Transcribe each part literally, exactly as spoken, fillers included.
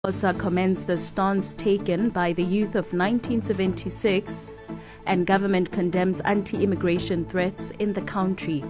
Ramaphosa commends the stance taken by the youth of nineteen seventy-six, and government condemns anti-immigration threats in the country.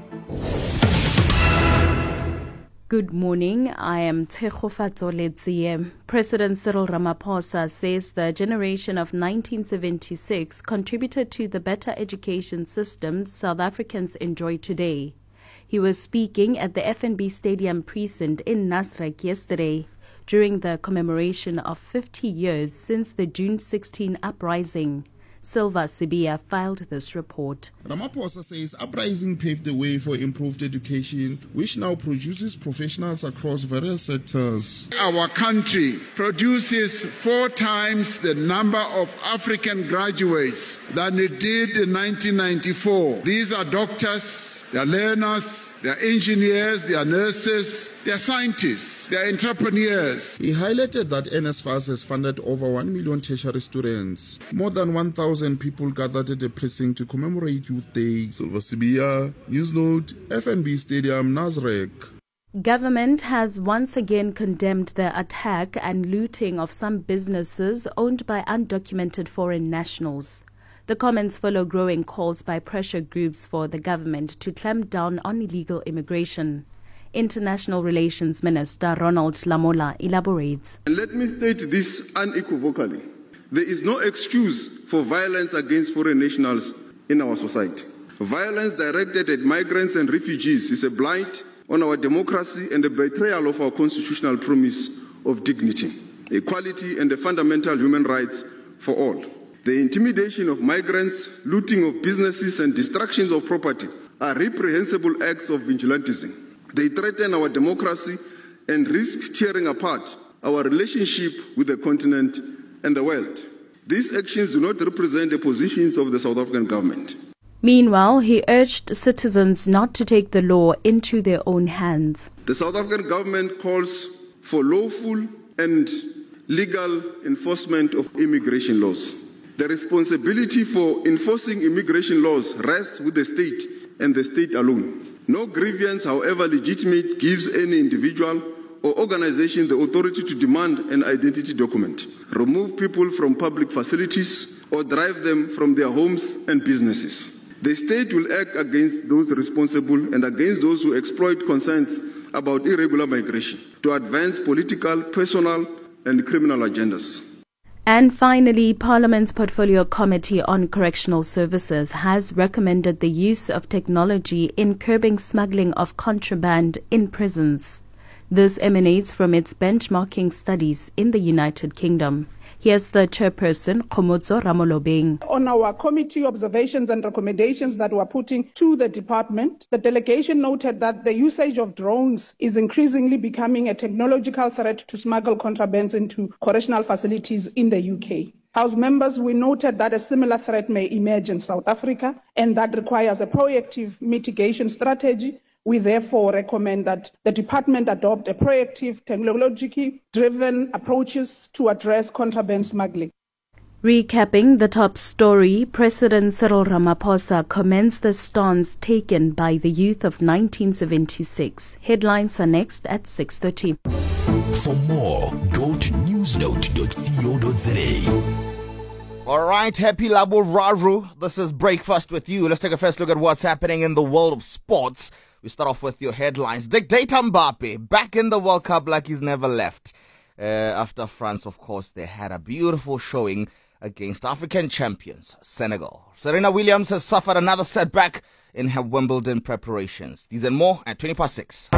Good morning, I am Tshegofatso Letsiye. President Cyril Ramaphosa says the generation of nineteen seventy-six contributed to the better education system South Africans enjoy today. He was speaking at the F N B Stadium precinct in Nasrec yesterday during the commemoration of fifty years since the June sixteenth uprising. Silva Sibia filed this report. Ramaphosa says uprising paved the way for improved education, which now produces professionals across various sectors. Our country produces four times the number of African graduates than it did in nineteen ninety-four. These are doctors, they are learners, they are engineers, they are nurses, they are scientists, they are entrepreneurs. He highlighted that NSFAS has funded over one million tertiary students. More than one thousand people gathered at the precinct to commemorate Youth Day. Silva Sibia, Newsnote, F N B Stadium, Nasrec. Government has once again condemned the attack and looting of some businesses owned by undocumented foreign nationals. The comments follow growing calls by pressure groups for the government to clamp down on illegal immigration. International Relations Minister Ronald Lamola elaborates. And let me state this unequivocally. There is no excuse for violence against foreign nationals in our society. Violence directed at migrants and refugees is a blight on our democracy and a betrayal of our constitutional promise of dignity, equality, and the fundamental human rights for all. The intimidation of migrants, looting of businesses, and destructions of property are reprehensible acts of vigilantism. They threaten our democracy and risk tearing apart our relationship with the continent and the world. These actions do not represent the positions of the South African government. Meanwhile, he urged citizens not to take the law into their own hands. The South African government calls for lawful and legal enforcement of immigration laws. The responsibility for enforcing immigration laws rests with the state and the state alone. No grievance, however legitimate, gives any individual or organization the authority to demand an identity document, remove people from public facilities, or drive them from their homes and businesses. The state will act against those responsible and against those who exploit concerns about irregular migration to advance political, personal, and criminal agendas. And finally, Parliament's Portfolio Committee on Correctional Services has recommended the use of technology in curbing smuggling of contraband in prisons. This emanates from its benchmarking studies in the United Kingdom. Here's the chairperson, Khomotso Ramolobeng. On our committee observations and recommendations that were putting to the department, the delegation noted that the usage of drones is increasingly becoming a technological threat to smuggle contrabands into correctional facilities in the U K. House members, we noted that a similar threat may emerge in South Africa and that requires a proactive mitigation strategy. We therefore recommend that the department adopt a proactive, technologically driven approaches to address contraband smuggling. Recapping the top story, President Cyril Ramaphosa commends the stance taken by the youth of nineteen seventy-six. Headlines are next at six thirty. For more, go to newsnote dot co dot za. All right, happy Labo Raru. This is Breakfast with you. Let's take a first look at what's happening in the world of sports. We start off with your headlines. Dictator Mbappe back in the World Cup like he's never left. Uh, after France, of course, they had a beautiful showing against African champions, Senegal. Serena Williams has suffered another setback in her Wimbledon preparations. These and more at twenty past six.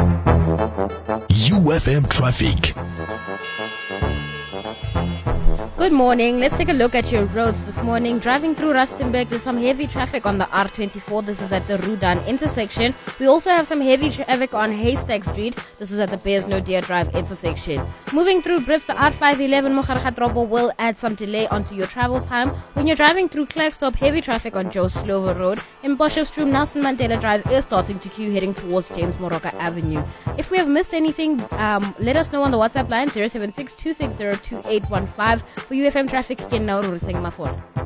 U F M traffic. Good morning. Let's take a look at your roads this morning. Driving through Rustenburg, there's some heavy traffic on the R twenty-four. This is at the Rudan intersection. We also have some heavy traffic on Haystack Street. This is at the Bears No Deer Drive intersection. Moving through Brits, the R five eleven Mogargatrobo will add some delay onto your travel time. When you're driving through Klerksdorp, heavy traffic on Joe Slover Road. In Potchefstroom, Nelson Mandela Drive is starting to queue heading towards James Moroka Avenue. If we have missed anything, um, let us know on the WhatsApp line zero seven six two six zero two eight one five. For U F M traffic, Ken Nauru Singh Mafora.